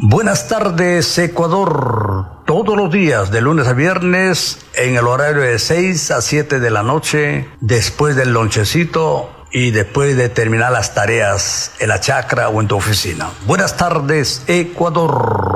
Buenas tardes, Ecuador. Todos los días, de lunes a viernes, en el horario de 6 a 7 de la noche, después del lonchecito y después de terminar las tareas en la chacra o en tu oficina. Buenas tardes, Ecuador.